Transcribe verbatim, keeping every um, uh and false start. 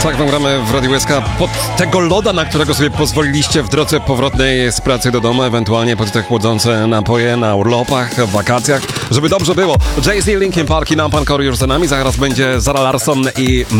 Tak wam gramy w Radiu S K pod tego loda, na którego sobie pozwoliliście w drodze powrotnej z pracy do domu, ewentualnie pod te chłodzące napoje na urlopach, w wakacjach, żeby dobrze było. Jay-Z, Linkin Park i Nampan Core już za nami, zaraz będzie Zara Larsson i